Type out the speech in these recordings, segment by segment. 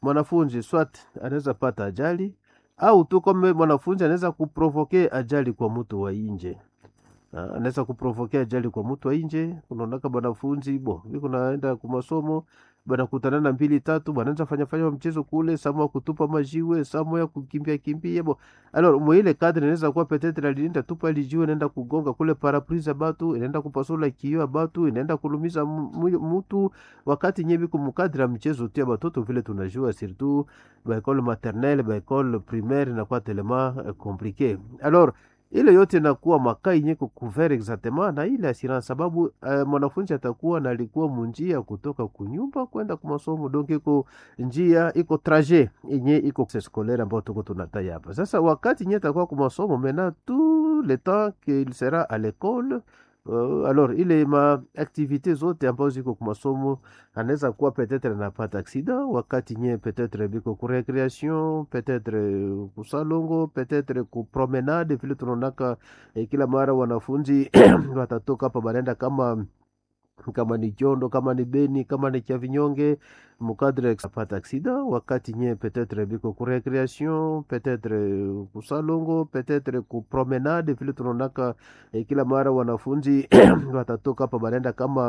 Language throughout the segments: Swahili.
mwanafunzi swat anaweza pata ajali au tu kama mwanafunzi anaweza kuprovoke ajali kwa mtu wa nje. Anaweza kuprovokea ajali kwa mtu wa nje. Unaonaka banafunzi viko naenda kwa masomo, banakutana na mbili tatu, banaanza fanya mchezo kule, samu kutupa majiwe, samu ya kukimbia kimbia alors mwile kadri inaweza kuwa peut-être alienda tupa lijiwe, inaenda kugonga kule parapluie batu, inaenda kupasula kioo batu, inaenda kulumiza mtu, wakati nyebi kumkadri mchezo tu ya batoto vile tunajua, surtout ba école maternelle, ba école primaire na kwa tellement compliqué. Alors ile yote inakuwa makai yenye kucouvert exactement na ile assurance, sababu mwanafunzi atakuwa na alikuwa munjia kutoka kunyumba kwenda kwa masomo, donc iko njia, iko trajet yenye iko scolaire ambao tuko tunataya hapa. Sasa wakati yenye atakuwa kwa masomo mena tout le temps qu'il sera à l'école, alors ile ma activité zote ambazo ziko kwa masomo, anaweza kuwa peut-être anapata accident, wakati nye peut-être biko ku recreation, peut-être kusalongo, peut-être ku promenade vile tunaonaka kila mara wanafunzi watatoka hapa banaenda kama ni Jondo, kama ni Beni, kama ni Chavinyonge, mukadre apata accident, wakati nye peut-être biko ku recreation, peut-être kusalongo, peut-être ku promenade vile tunaonaka kila mara wanafunzi watatoka hapa banaenda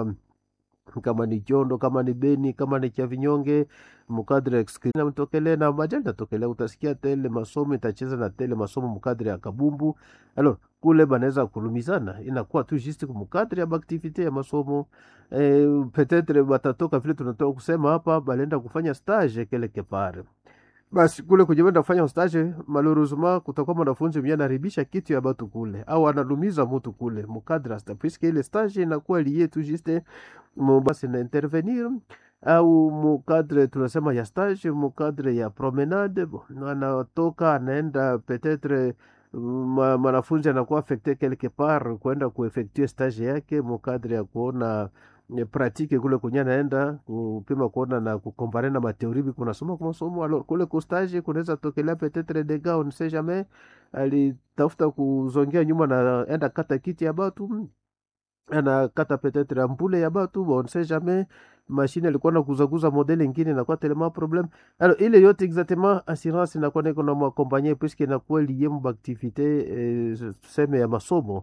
kama ni Jondo, kama ni Beni, kama ni Chavinyonge, mukadre excrina mtokele na majali natokele, utasikia tele masomo itacheza na tele masomo mukadre ya kabumbu. Alors kule banaweza kulumizana, inakuwa tu juste kumukadre ya activité ya masomo. Peut-être batatoka vile tunatoka kusema hapa, balenda kufanya stage quelque part. Basi kule kujibenda kufanya stage, malheureusement kutakuwa mwanafunzi mwenye anaribisha kitu ya batu kule au analumiza mtu kule mukadre, puisque ile stage inakuwa lié tout juste basi na intervenir au mukadre tunasema ya stage, mukadre ya promenade, anatoka anaenda peut-être mwanafunzi anakuwa affecté quelque part kwenda kueffectuer stage yake, mukadre ya kuona pratique kule kunya naenda kupima kuona na kukompare na mateori kuna soma kwa masomo. Alors kule ku stage kunaweza tokelea peut-être des gars, on ne sait jamais, alitafuta kuzongea nyuma na enda kata kiti ya batu, ana kata peut-être ampule ya batu, on ne sait jamais, machine alikuwa na kuzaguza modele ingine na kwa tellement problème. Alors ile yote exactement assurance inakuwa niko na mwakompanye puisque inakuwa lié mu activité seme ya masomo,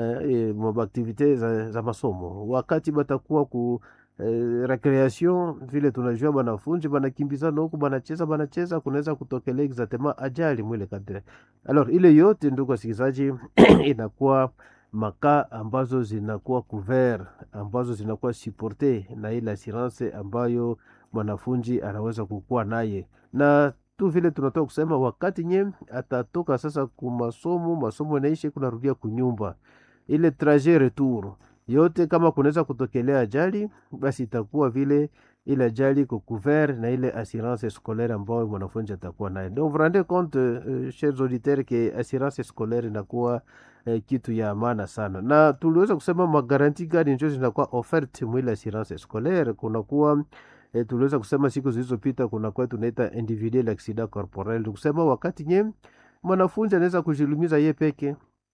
mu activité za masomo. Wakati batakuwa ku recreation vile tunajua banafunzi banakimbizana huko banacheza, kunaweza kutokelea exactement ajali mwile kadri. Alors ile yote ndugu wasikilizaji inakuwa maka ambazo zinakuwa couvert, ambazo zinakuwa supporte na ile assurance ambayo mwanafunzi anaweza kukua naye. Na tu vile tunatoka kusema wakati nye atatoka sasa ku masomo inaishi kunarudia kunyumba, ile trajet retour yote kama kunaweza kutokelea ajali, basi itakuwa vile ile ajali ko couvert na ile assurance scolaire ambayo mwanafunzi atakuwa naye. Donc vous rendez compte chers auditeurs que assurance scolaire inakuwa kitu ya maana sana. Na tuliweza kusema magaranti gani ndio zinakuwa offerte mwile assurance scolaire. Kunakuwa tuliweza kusema siku zilizopita kuna kwa tunaita individual accident corporel, kusema wakati nye mwanafunzi anaweza kujilumiza yeye peke.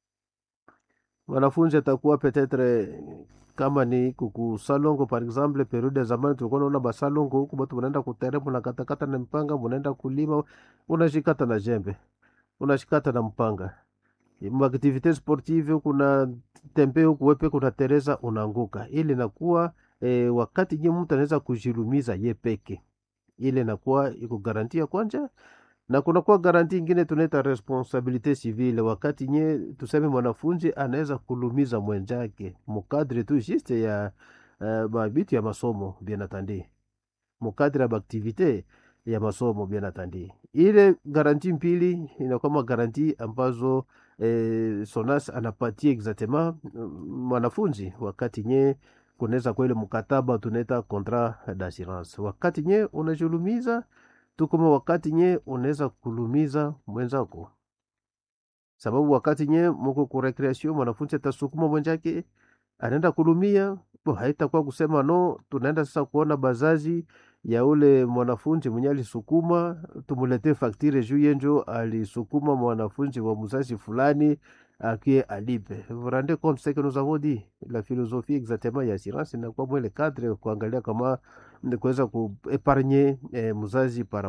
Mwanafunzi atakuwa peut-être kama ni kusalongo par exemple, periode ya zamani tulikuwa tunaona basalongo huko watu wanaenda kuteremu na katakata na mpanga, mnaenda kulima, unashikata na jembe, unashikata na mpanga. Activité sportive kuna tembe huko wepe, kuna tereza unaanguka. Ile inakuwa wakati nye mtu anaweza kujilumiza yeye peke, ile inakuwa iko garantia ya kwanza. Na kuna kwa garanti ingine tunaita responsabilité civile, wakati nye tuseme mwanafunzi anaweza kulumiza mwenzake mukadre tu juste ya mabitu ya masomo bien entendu, mukadre ya activité ya masomo bien entendu. Ile garanti mbili inakuwa garanti ambazo SONAS anapatia exactement mwanafunzi wakati nye kunaweza kwa ile mkataba tunaita contrat d'assurance. Wakati nye unajulumiza tukuma, wakati nye unaweza kulumiza mwenzako, sababu wakati nye mko ku recreation mwanafunzi atasukuma mwenzake anaenda kulumia, haitakuwa kusema no tunaenda sasa kuona bazazi ya ule mwanafunzi mwenye alisukuma tumulete facture juu yenjo alisukuma mwanafunzi wa mzazi fulani akie alipe. Vous rendez compte ce que nous avons dit, la philosophie exactement ya assurance inakuwa mwele cadre kuangalia kama kuweza kuepargne mzazi para